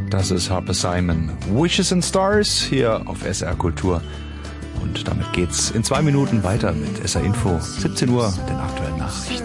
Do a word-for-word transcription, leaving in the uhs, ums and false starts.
Das ist Harper Simon. Wishes and Stars hier auf S R Kultur. Und damit geht's in zwei Minuten weiter mit S R Info. siebzehn Uhr, den aktuellen Nachrichten.